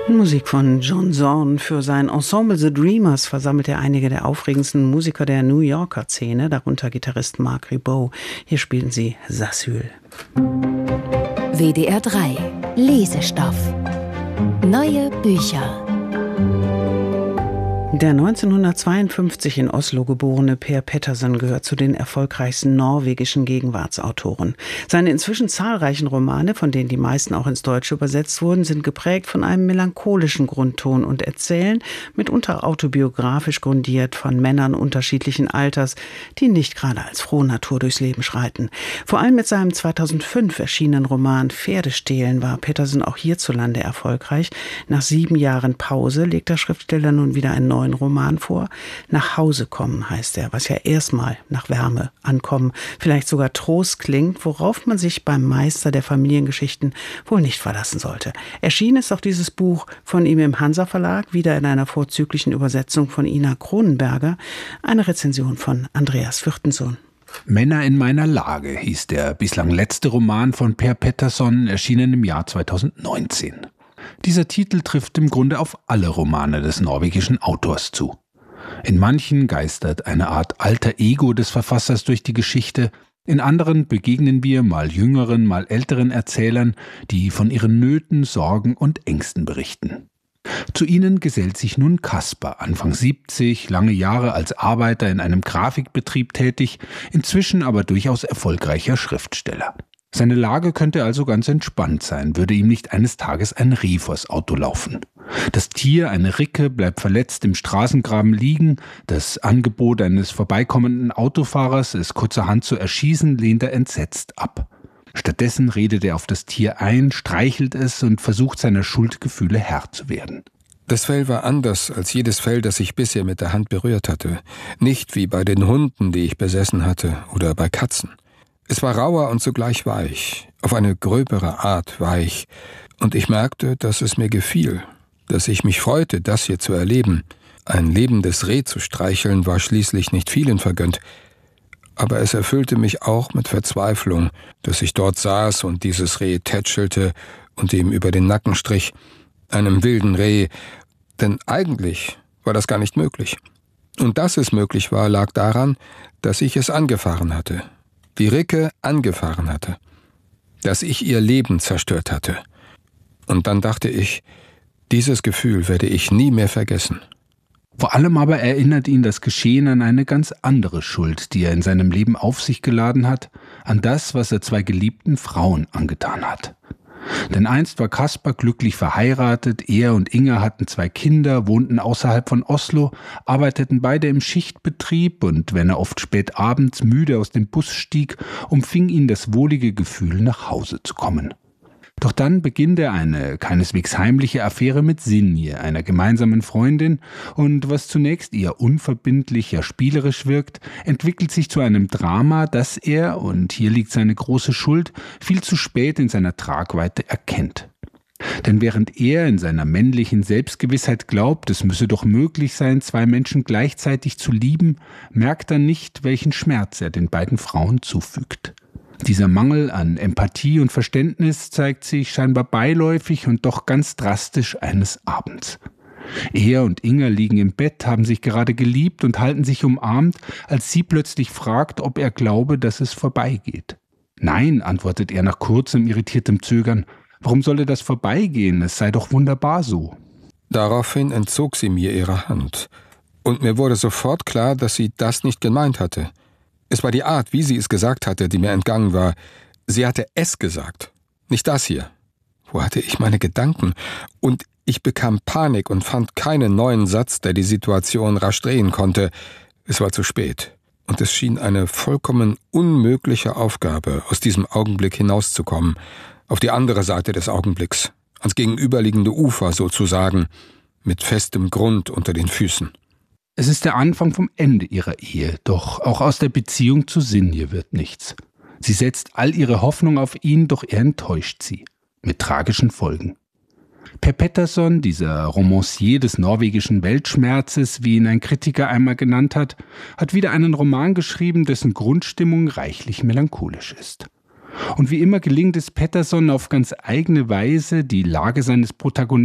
Musik von John Zorn. Für sein Ensemble The Dreamers versammelt er einige der aufregendsten Musiker der New Yorker Szene, darunter Gitarrist Marc Ribot. Hier spielen sie Sasyl. WDR 3 Lesestoff. Neue Bücher. Der 1952 in Oslo geborene Per Petterson gehört zu den erfolgreichsten norwegischen Gegenwartsautoren. Seine inzwischen zahlreichen Romane, von denen die meisten auch ins Deutsche übersetzt wurden, sind geprägt von einem melancholischen Grundton und erzählen, mitunter autobiografisch grundiert, von Männern unterschiedlichen Alters, die nicht gerade als frohe Natur durchs Leben schreiten. Vor allem mit seinem 2005 erschienenen Roman Pferdestehlen war Petterson auch hierzulande erfolgreich. Nach 7 Jahren Pause legt der Schriftsteller nun wieder einen neuen Roman vor. Nach Hause kommen heißt er, was ja erstmal nach Wärme, Ankommen, vielleicht sogar Trost klingt, worauf man sich beim Meister der Familiengeschichten wohl nicht verlassen sollte. Erschienen ist auch dieses Buch von ihm im Hansa Verlag, wieder in einer vorzüglichen Übersetzung von Ina Kronenberger, eine Rezension von Andreas Fürtensohn. Männer in meiner Lage hieß der bislang letzte Roman von Per Petterson, erschienen im Jahr 2019. Dieser Titel trifft im Grunde auf alle Romane des norwegischen Autors zu. In manchen geistert eine Art alter Ego des Verfassers durch die Geschichte, in anderen begegnen wir mal jüngeren, mal älteren Erzählern, die von ihren Nöten, Sorgen und Ängsten berichten. Zu ihnen gesellt sich nun Kasper, Anfang 70, lange Jahre als Arbeiter in einem Grafikbetrieb tätig, inzwischen aber durchaus erfolgreicher Schriftsteller. Seine Lage könnte also ganz entspannt sein, würde ihm nicht eines Tages ein Reh vors Auto laufen. Das Tier, eine Ricke, bleibt verletzt im Straßengraben liegen. Das Angebot eines vorbeikommenden Autofahrers, es kurzerhand zu erschießen, lehnt er entsetzt ab. Stattdessen redet er auf das Tier ein, streichelt es und versucht seiner Schuldgefühle Herr zu werden. Das Fell war anders als jedes Fell, das ich bisher mit der Hand berührt hatte. Nicht wie bei den Hunden, die ich besessen hatte, oder bei Katzen. Es war rauer und zugleich weich, auf eine gröbere Art weich, und ich merkte, dass es mir gefiel, dass ich mich freute, das hier zu erleben. Ein lebendes Reh zu streicheln war schließlich nicht vielen vergönnt, aber es erfüllte mich auch mit Verzweiflung, dass ich dort saß und dieses Reh tätschelte und ihm über den Nacken strich, einem wilden Reh, denn eigentlich war das gar nicht möglich. Und dass es möglich war, lag daran, dass ich es angefahren hatte. Die Ricke angefahren hatte, dass ich ihr Leben zerstört hatte. Und dann dachte ich, dieses Gefühl werde ich nie mehr vergessen. Vor allem aber erinnert ihn das Geschehen an eine ganz andere Schuld, die er in seinem Leben auf sich geladen hat, an das, was er 2 geliebten Frauen angetan hat. Denn einst war Kasper glücklich verheiratet, er und Inga hatten 2 Kinder, wohnten außerhalb von Oslo, arbeiteten beide im Schichtbetrieb und wenn er oft spät abends müde aus dem Bus stieg, umfing ihn das wohlige Gefühl, nach Hause zu kommen. Doch dann beginnt er eine keineswegs heimliche Affäre mit Sinje, einer gemeinsamen Freundin, und was zunächst eher unverbindlich, ja spielerisch wirkt, entwickelt sich zu einem Drama, das er, und hier liegt seine große Schuld, viel zu spät in seiner Tragweite erkennt. Denn während er in seiner männlichen Selbstgewissheit glaubt, es müsse doch möglich sein, 2 Menschen gleichzeitig zu lieben, merkt er nicht, welchen Schmerz er den beiden Frauen zufügt. Dieser Mangel an Empathie und Verständnis zeigt sich scheinbar beiläufig und doch ganz drastisch eines Abends. Er und Inga liegen im Bett, haben sich gerade geliebt und halten sich umarmt, als sie plötzlich fragt, ob er glaube, dass es vorbeigeht. Nein, antwortet er nach kurzem irritiertem Zögern. Warum solle das vorbeigehen? Es sei doch wunderbar so. Daraufhin entzog sie mir ihre Hand. Und mir wurde sofort klar, dass sie das nicht gemeint hatte. Es war die Art, wie sie es gesagt hatte, die mir entgangen war. Sie hatte es gesagt, nicht das hier. Wo hatte ich meine Gedanken? Und ich bekam Panik und fand keinen neuen Satz, der die Situation rasch drehen konnte. Es war zu spät. Und es schien eine vollkommen unmögliche Aufgabe, aus diesem Augenblick hinauszukommen. Auf die andere Seite des Augenblicks, ans gegenüberliegende Ufer sozusagen, mit festem Grund unter den Füßen. Es ist der Anfang vom Ende ihrer Ehe, doch auch aus der Beziehung zu Sinje wird nichts. Sie setzt all ihre Hoffnung auf ihn, doch er enttäuscht sie, mit tragischen Folgen. Per Petterson, dieser Romancier des norwegischen Weltschmerzes, wie ihn ein Kritiker einmal genannt hat wieder einen Roman geschrieben, dessen Grundstimmung reichlich melancholisch ist. Und wie immer gelingt es Petterson auf ganz eigene Weise, die Lage seines Protagonisten